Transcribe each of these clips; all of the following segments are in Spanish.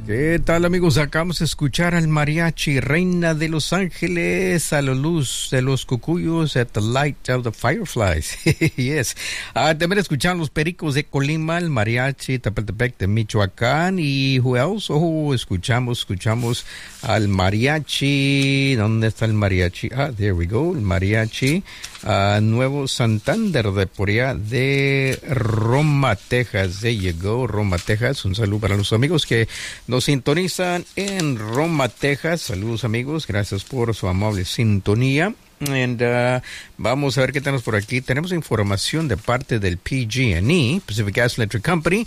¿Qué tal, amigos? Acabamos de escuchar al mariachi Reina de Los Ángeles, a la luz de los cocuyos, at the light of the fireflies. Yes. También escucharon los Pericos de Colima, el mariachi Tapaltepec de Michoacán, y who else? Escuchamos al mariachi. ¿Dónde está el mariachi? There we go, el mariachi Nuevo Santander de por allá de Roma, Texas. There you go, Roma, Texas. Un saludo para los amigos que nos sintonizan en Roma, Texas. Saludos, amigos. Gracias por su amable sintonía. And, vamos a ver qué tenemos por aquí. Tenemos información de parte del PG&E, Pacific Gas Electric Company.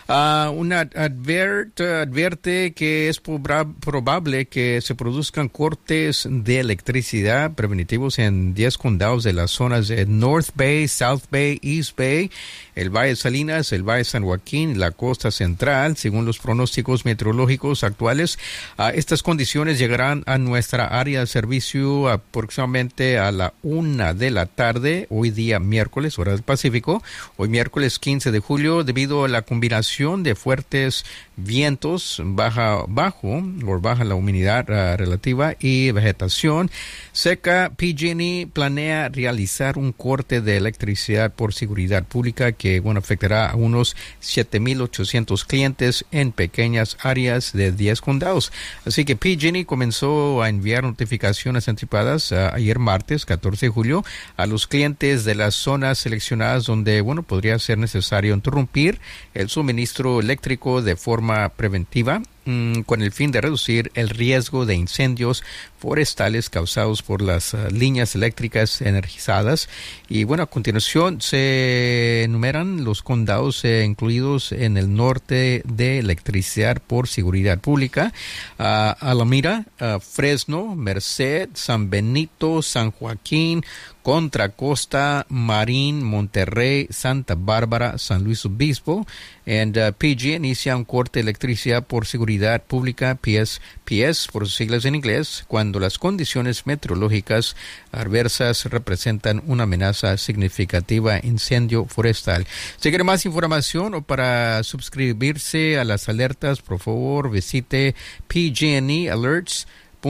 Advierte que es probable que se produzcan cortes de electricidad prevenitivos en 10 condados de las zonas de North Bay, South Bay, East Bay, el Valle de Salinas, el Valle de San Joaquín y la costa central. Según los pronósticos meteorológicos actuales, estas condiciones llegarán a nuestra área de servicio aproximadamente a la 1 de la tarde, hoy día miércoles, hora del Pacífico, hoy miércoles 15 de julio, debido a la combinación de fuertes vientos, baja la humedad relativa y vegetación seca. PG&E planea realizar un corte de electricidad por seguridad pública que afectará a unos 7,800 clientes en pequeñas áreas de 10 condados. Así que PG&E comenzó a enviar notificaciones anticipadas ayer martes 14 de julio a los clientes de las zonas seleccionadas donde podría ser necesario interrumpir el suministro eléctrico de forma preventiva, con el fin de reducir el riesgo de incendios forestales causados por las líneas eléctricas energizadas. Y a continuación se enumeran los condados incluidos en el norte de electricidad por seguridad pública: Alameda, Fresno, Merced, San Benito, San Joaquín, Contra Costa, Marín, Monterrey, Santa Bárbara, San Luis Obispo. And PG inicia un corte de electricidad por seguridad pública, PS por sus siglas en inglés, cuando las condiciones meteorológicas adversas representan una amenaza significativa incendio forestal. Si quiere más información o para suscribirse a las alertas, por favor visite PG&E Alerts.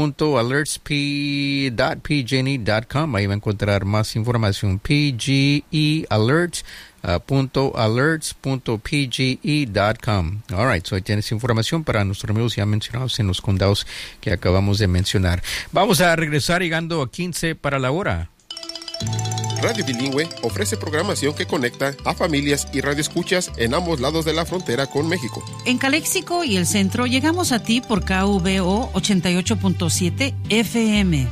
.alerts.pg&e.com. Ahí va a encontrar más información. PG&E Alerts. .alerts.pge.com. All right, so ahí tienes información para nuestros amigos ya mencionados en los condados que acabamos de mencionar. Vamos a regresar llegando a 15 para la hora. Radio Bilingüe ofrece programación que conecta a familias y radioescuchas en ambos lados de la frontera con México. En Calexico y el centro llegamos a ti por KVO 88.7 FM.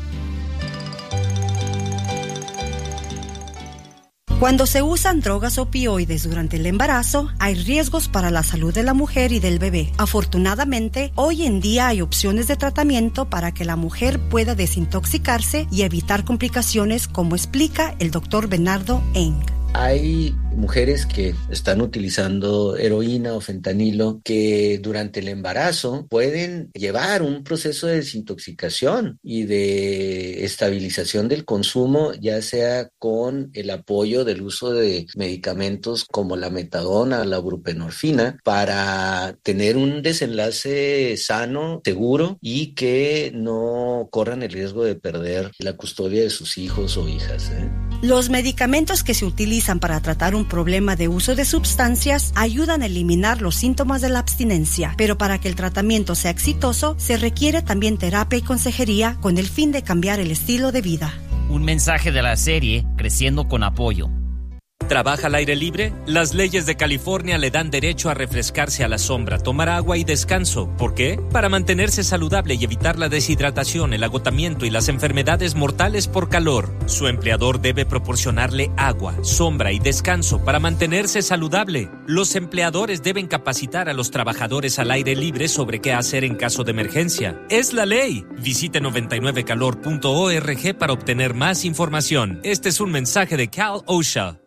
Cuando se usan drogas opioides durante el embarazo, hay riesgos para la salud de la mujer y del bebé. Afortunadamente, hoy en día hay opciones de tratamiento para que la mujer pueda desintoxicarse y evitar complicaciones, como explica el doctor Bernardo Eng. Hay mujeres que están utilizando heroína o fentanilo que durante el embarazo pueden llevar un proceso de desintoxicación y de estabilización del consumo, ya sea con el apoyo del uso de medicamentos como la metadona, la buprenorfina, para tener un desenlace sano, seguro y que no corran el riesgo de perder la custodia de sus hijos o hijas. Los medicamentos que se utilizan para tratar un problema de uso de sustancias ayudan a eliminar los síntomas de la abstinencia, pero para que el tratamiento sea exitoso se requiere también terapia y consejería con el fin de cambiar el estilo de vida. Un mensaje de la serie Creciendo con Apoyo. ¿Trabaja al aire libre? Las leyes de California le dan derecho a refrescarse a la sombra, tomar agua y descanso. ¿Por qué? Para mantenerse saludable y evitar la deshidratación, el agotamiento y las enfermedades mortales por calor. Su empleador debe proporcionarle agua, sombra y descanso para mantenerse saludable. Los empleadores deben capacitar a los trabajadores al aire libre sobre qué hacer en caso de emergencia. ¡Es la ley! Visite 99calor.org para obtener más información. Este es un mensaje de Cal OSHA.